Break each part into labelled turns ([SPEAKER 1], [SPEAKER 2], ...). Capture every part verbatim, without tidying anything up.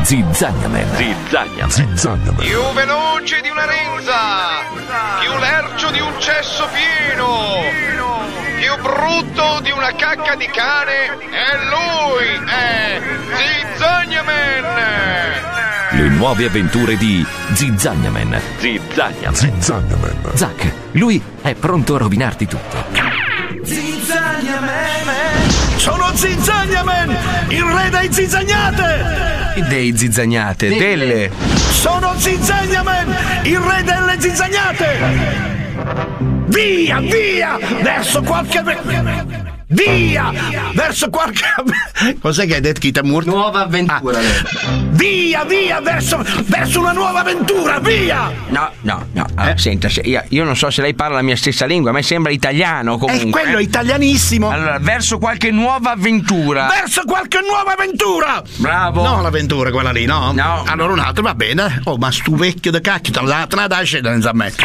[SPEAKER 1] Zizzagnaman. Zizzagnaman. Zizzagnaman.
[SPEAKER 2] Più veloce di una renza, più lercio di un cesso pieno, più brutto di una cacca di cane, è lui, è Zizzagnaman.
[SPEAKER 1] Le nuove avventure di Zizzagnaman. Zizzagnaman. Zizzagnaman. Zack, lui è pronto a rovinarti tutto.
[SPEAKER 3] Zizzagnaman. Sono Zizzagnaman, il re dei zizzagnate.
[SPEAKER 4] Dei zizzagnate,
[SPEAKER 3] Di-
[SPEAKER 4] delle.
[SPEAKER 3] Sono Zizzagnaman, il re delle zizzagnate. Via, via, verso qualche... Via, verso qualche... Cos'è che hai detto, Kitamur?
[SPEAKER 4] Nuova avventura.
[SPEAKER 3] Ah. Via, via, verso, verso una nuova avventura, via!
[SPEAKER 4] No, no, no. Ah, eh? Senta, se- io, io non so se lei parla la mia stessa lingua, a me sembra italiano comunque.
[SPEAKER 3] E quello è
[SPEAKER 4] eh.
[SPEAKER 3] italianissimo.
[SPEAKER 4] Allora, verso qualche nuova avventura.
[SPEAKER 3] Verso qualche nuova avventura!
[SPEAKER 4] Bravo.
[SPEAKER 3] No, l'avventura quella lì, no?
[SPEAKER 4] No.
[SPEAKER 3] Allora un altro, va bene. Oh, ma stu vecchio da cacchio, te la te la dai scendere in zammetto.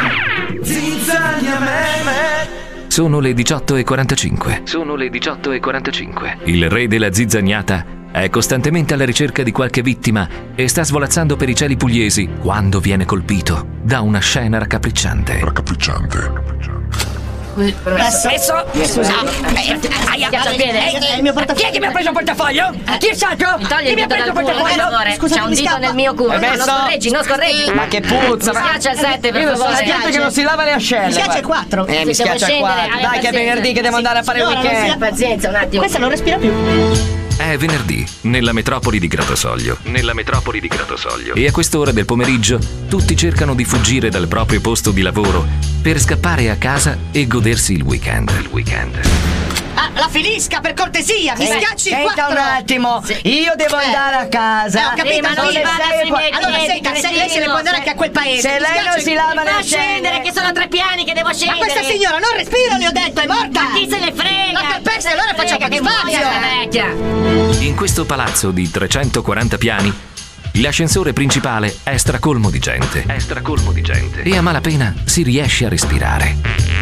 [SPEAKER 1] Sono le diciotto e quarantacinque. Sono le diciotto e quarantacinque. Il re della zizzagnata è costantemente alla ricerca di qualche vittima e sta svolazzando per i cieli pugliesi quando viene colpito da una scena raccapricciante.
[SPEAKER 5] Raccapricciante.
[SPEAKER 6] Permesso? Scusa. Aia, è il mio portafoglio. Chi è che mi ha preso il portafoglio? Chi è stato? Chi mi ha preso il portafoglio?
[SPEAKER 7] Scusa, c'è un dito nel mio culo. Non scorreggi, non scorreggi.
[SPEAKER 4] Ma che puzza!
[SPEAKER 7] Mi schiaccia il sette, per
[SPEAKER 4] Io
[SPEAKER 7] favore.
[SPEAKER 4] sono schiaccia che non si lava le ascelle.
[SPEAKER 6] Mi schiaccia il quattro.
[SPEAKER 4] Eh, mi
[SPEAKER 7] Sì, devo
[SPEAKER 4] schiaccia il
[SPEAKER 7] scendere,
[SPEAKER 4] quattro.
[SPEAKER 7] hai
[SPEAKER 4] Dai, che è
[SPEAKER 7] pazienza.
[SPEAKER 4] venerdì che devo andare a fare il
[SPEAKER 6] Signora, non
[SPEAKER 4] weekend.
[SPEAKER 6] si
[SPEAKER 7] Pazienza, un attimo.
[SPEAKER 6] Questa non respira più.
[SPEAKER 1] È venerdì, nella metropoli di Gratosoglio. Nella metropoli di Gratosoglio. E a quest'ora del pomeriggio tutti cercano di fuggire dal proprio posto di lavoro per scappare a casa e godersi il weekend. Il weekend.
[SPEAKER 6] Ah, la finisca, per cortesia, mi schiacci il
[SPEAKER 4] Senta
[SPEAKER 6] quattro.
[SPEAKER 4] un attimo, io devo
[SPEAKER 6] Eh.
[SPEAKER 4] andare a casa.
[SPEAKER 6] Eh, ho capito,
[SPEAKER 7] Eh, ma non
[SPEAKER 6] sì.
[SPEAKER 7] le vada sui miei
[SPEAKER 6] Allora
[SPEAKER 7] piedi,
[SPEAKER 6] senta, se lei se ne può andare anche a quel paese.
[SPEAKER 4] Se
[SPEAKER 6] mi
[SPEAKER 4] lei non
[SPEAKER 6] schiaccia
[SPEAKER 4] si
[SPEAKER 6] il-
[SPEAKER 4] lava le
[SPEAKER 7] Ma
[SPEAKER 4] ascelle.
[SPEAKER 7] scendere, che sono tre piani che devo
[SPEAKER 6] Ma
[SPEAKER 7] scendere.
[SPEAKER 6] questa signora non respira, le ho detto, è morta.
[SPEAKER 7] Chi se ne frega?
[SPEAKER 6] Ma per pezzi, allora faccia un po' di
[SPEAKER 7] Frega, che
[SPEAKER 6] spazio.
[SPEAKER 7] muoia, vecchia.
[SPEAKER 1] In questo palazzo di trecentoquaranta piani, l'ascensore principale è stracolmo di gente. È stracolmo di gente. E a malapena si riesce a respirare.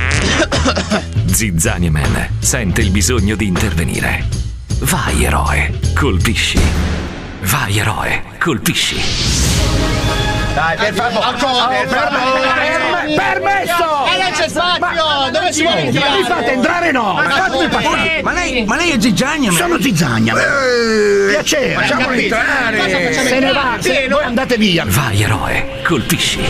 [SPEAKER 1] Zizzagnaman sente il bisogno di intervenire. Vai, eroe, colpisci. Vai, eroe, colpisci.
[SPEAKER 4] Dai, per favore.
[SPEAKER 3] Ancora, per- permesso!
[SPEAKER 6] E lei c'è spazio, dove si vuole
[SPEAKER 3] Mi
[SPEAKER 6] tirare?
[SPEAKER 3] fate entrare, no! Ma fatemi passare!
[SPEAKER 4] Ma lei, ma lei è Zizzagnaman.
[SPEAKER 3] Sono Zizzagnaman! Piacere!
[SPEAKER 4] Facciamolo entrare.
[SPEAKER 3] Se ne va, se voi andate via!
[SPEAKER 1] Vai, eroe, colpisci.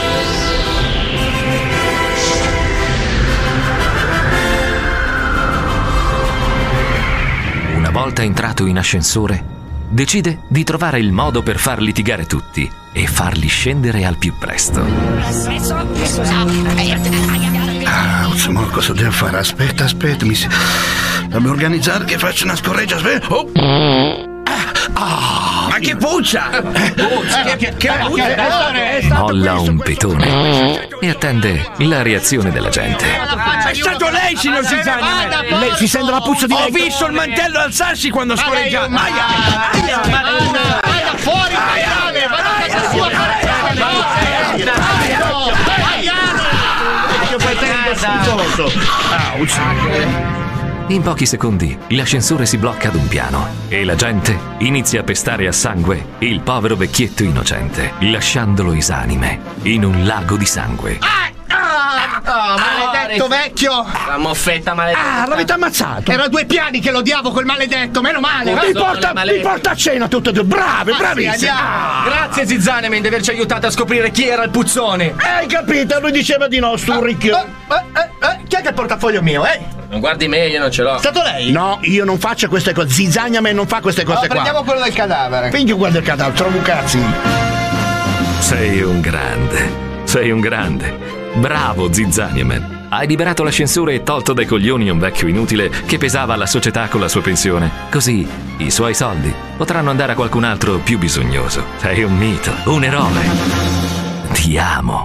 [SPEAKER 1] Una volta entrato in ascensore, decide di trovare il modo per far litigare tutti e farli scendere al più presto.
[SPEAKER 3] Ah, insomma, cosa devo fare? Aspetta, aspetta, mi si... Devo organizzare che faccio una scorreggia, aspetta. Oh. Ah,
[SPEAKER 4] Ma che puzza! Che, che, che puzza!
[SPEAKER 1] Molla un petone e attende la reazione della gente.
[SPEAKER 4] È stato lei, signor Zizzagnaman.
[SPEAKER 3] lei si sente la puzza di
[SPEAKER 4] Ho
[SPEAKER 3] lei?
[SPEAKER 4] visto il mantello alzarsi quando scorreggia. Aia! Aia!
[SPEAKER 6] Vada fuori, maiale, ma non è la sua
[SPEAKER 1] In pochi secondi l'ascensore si blocca ad un piano e la gente inizia a pestare a sangue il povero vecchietto innocente, lasciandolo esanime in un lago di sangue.
[SPEAKER 6] Oh, maledetto vecchio!
[SPEAKER 4] La moffetta maledetta.
[SPEAKER 3] Ah, l'avete ammazzato!
[SPEAKER 6] Era due piani che lo odiavo quel maledetto, meno male!
[SPEAKER 3] Mi porta, mi porta a cena tutte e due, bravi, bravissimi! Ah,
[SPEAKER 4] Grazie Zizzagnaman di averci aiutato a scoprire chi era il puzzone.
[SPEAKER 3] hai capito? Lui diceva di no, stu ricchio!
[SPEAKER 6] Eh, eh, eh, chi è che ha il portafoglio mio, eh?
[SPEAKER 4] Non guardi me, io non ce l'ho.
[SPEAKER 6] È stato lei?
[SPEAKER 3] No, io non faccio queste cose, Zizzagnaman non fa queste cose
[SPEAKER 6] No, prendiamo
[SPEAKER 3] qua!
[SPEAKER 6] quello del cadavere.
[SPEAKER 3] Finché guarda il cadavere, trovo cazzi!
[SPEAKER 1] Sei un grande, sei un grande. Bravo Zizzagnaman. Hai liberato l'ascensore e tolto dai coglioni un vecchio inutile che pesava alla società con la sua pensione. Così i suoi soldi potranno andare a qualcun altro più bisognoso. Sei un mito, un eroe. Ti amo.